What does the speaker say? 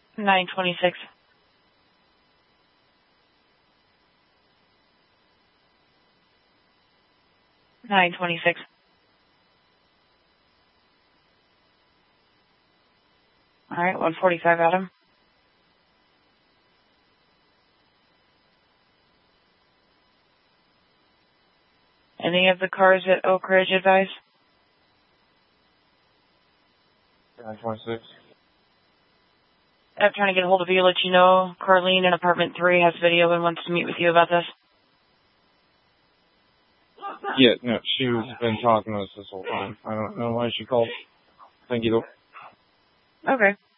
926. All right, 145 Adam. Any of the cars at Oak Ridge advise? 926. I'm trying to get a hold of you, let you know Carlene in apartment 3 has video and wants to meet with you about this. Yeah, no, she's been talking to us this whole time. I don't know why she called. Thank you, though. Okay.